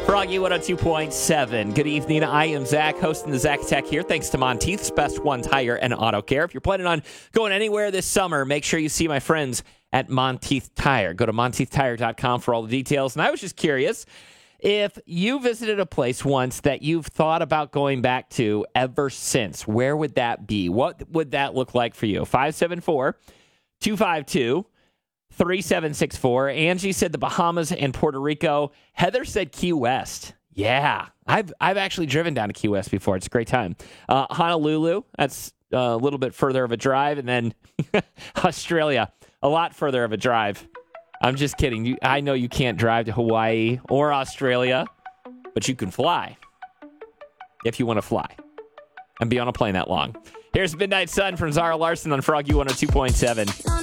Froggy 102.7. Good evening. I am Zach, hosting the Zach Tech here. Thanks to Monteith's Best One Tire and Auto Care. If you're planning on going anywhere this summer, make sure you see my friends at Monteith Tire. Go to monteithtire.com for all the details. And I was just curious, if you visited a place once that you've thought about going back to ever since, where would that be? What would that look like for you? 574-252-3764. Angie said the Bahamas and Puerto Rico. Heather said Key West. Yeah, I've actually driven down to Key West before. It's a great time. Honolulu, that's a little bit further of a drive. And then Australia, a lot further of a drive. I'm just kidding. I know you can't drive to Hawaii or Australia, but you can fly if you want to fly and be on a plane that long. Here's Midnight Sun from Zara Larson on Froggy 102.7.